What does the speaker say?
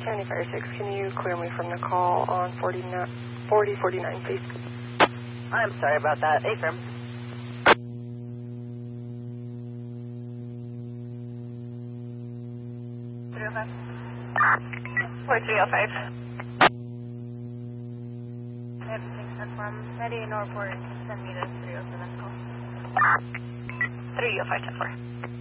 County Fire 6, can you clear me from the call on 4049, please? I'm sorry about that. Affirm. 305. 4305. Everything sent from Ready Norport. Send me the 307 call. 305 10-4.